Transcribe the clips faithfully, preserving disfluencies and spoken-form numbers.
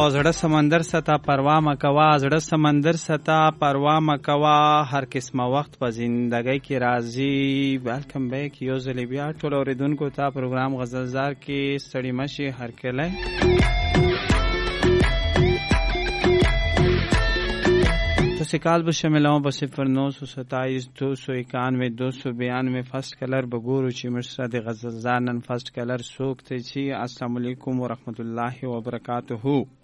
زړه سمندر ستا پروا مکوا زړه سمندر ستا پروا مکوا هر قسمه وخت په زندګۍ کې راځي. ویلکم بیک یو ځل بیا ټول اوریدونکو ته پروګرام غزلزار کې ستړي مشي هر کله تو سکال به شامل ہوں بصفر نو سو ستائیس دو سو اکانوے دو سو بیانوے فرسٹ کلر بگورو چی مرسد غزلزار نن فرسٹ کلر سوکتے چی. السلام علیکم ورحمت اللہ وبرکاتہ.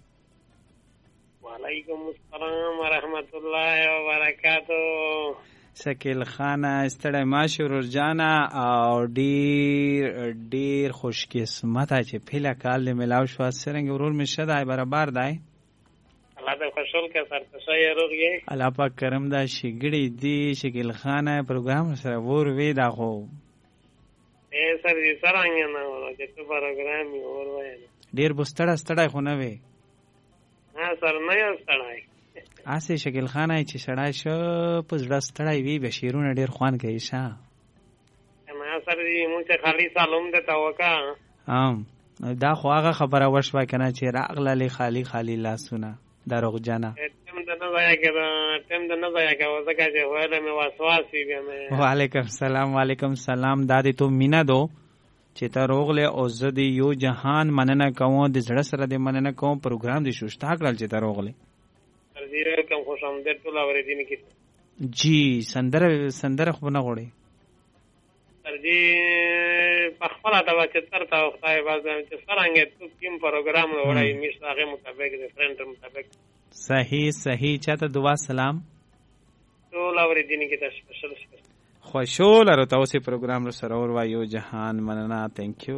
وعلیکم السلام ورحمت اللہ وبرکاتہ. شکیل خانه ستړی ماشي ورور جانا او ډیر ډیر خوش قسمته چې پیله کال دې ملاو شو. څرنګه ورور مې شه دی برابر دی الله دې خوشحال کړي سر ته شي روغي الله پاک کرم دا شګړې دی. شکیل خانه پروګرام سره ور وی دا خو اے سر دې څنګه نه ورو چې په پروګرام یې ور وای ډیر بستړه ستړی خو نه وی. ها سر نه یې ستړی اسه شکیل خانه چې سړی شو په زړه ستړی وی به شیرونه ډیر خوان کوي ښا ما سر دې مونږ ته خالي سلام ده توکا ام دا خو هغه خبره وشوه کنه چې راغله خالی خالی لاسونه دروغ جنا تم د نه ځای کې تم د نه ځای کې وځه چې وایله مې وسواس وی بیا مې. وعلیکم السلام وعلیکم السلام. دادی تو مینا دو چې ته روغله او زدي یو جهان مننه کوم د زړه سره د مننه کوم پروګرام دې شوشتا کړل چې ته روغله تر دې کوم خوش آمدید ټول اوریدنه کې جی سندره سندره خو نه غوړي تر دې په خپل د وخت تر تا خدای بازم چې څنګه تو کوم پروګرام وړای مې هغه مطابق د فرند مطابق صحیح صحیح. چاته دعا سلام ټول اوریدنه کې تاسو سپیشل خوشحال رو تاسو پروګرام رو سره اور وایو جهان مننه. تhank you.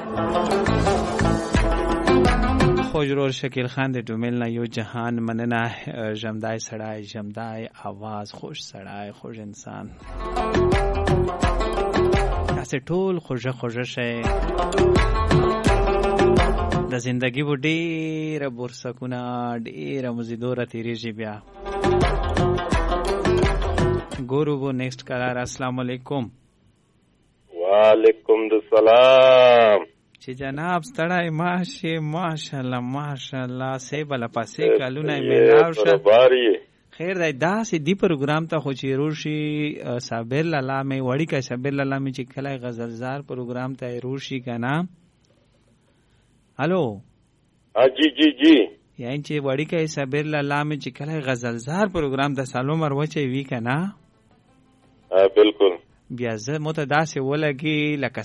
خوجرور شکیل خان د ډومل نه یو جهان مننه. جمدای سړای جمدای आवाज خوش سړای خوش انسان تاسو ټول خوږه خوږه شئ د زندگی و ډیره برسکونه ډیره مزیدوره تیریږي بیا. ګورو وو نیکسٹ قرار. السلام علیکم. وعلیکم السلام. چې جناب ستړی ماشه ماشاءالله ماشاءالله سی بل پاسې کالونه ملاو شه خیر دی. داسې دی پروګرام ته خو چې روشي صابر لاله مې وړي کا صابر لاله مې چې کله غزلزار پروګرام ته روشي کنه. الو جی جی جی یعنی چې وړي کا صابر لاله مې چې کله غزلزار پروګرام ته سالو مروچي وی کنه بالکل بیا زه متداسه ولګي لکه